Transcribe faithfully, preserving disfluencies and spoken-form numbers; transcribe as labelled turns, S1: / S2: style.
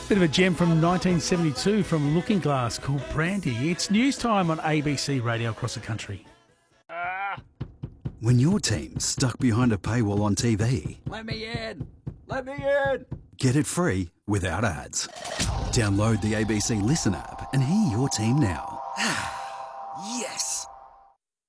S1: Bit of a gem from nineteen seventy-two from Looking Glass called Brandy. It's news time on A B C Radio across the country.
S2: When your team's stuck behind a paywall on T V,
S3: Let me in! Let me in!
S2: get it free without ads. Download the A B C Listen app and hear your team now.